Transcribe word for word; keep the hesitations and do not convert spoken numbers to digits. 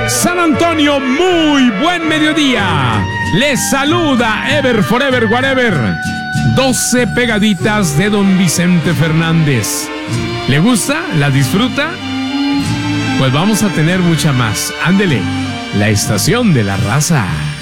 San Antonio, muy buen mediodía. Les saluda Ever Forever Whatever. doce pegaditas de don Vicente Fernández. ¿Le gusta? ¿La disfruta? Pues vamos a tener mucha más. Ándele, la estación de la raza.